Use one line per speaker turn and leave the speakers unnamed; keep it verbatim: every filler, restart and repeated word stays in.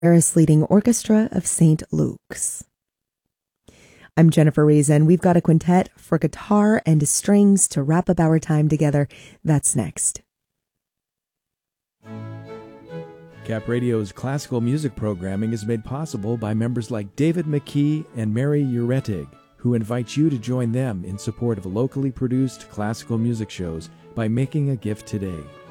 Paris Leading Orchestra of Saint Luke's. I'm Jennifer Reason. We've got a quintet for guitar and strings to wrap up our time together. That's next.
Cap Radio's classical music programming is made possible by members like David McKee and Mary Uretig, who invite you to join them in support of locally produced classical music shows by making a gift today.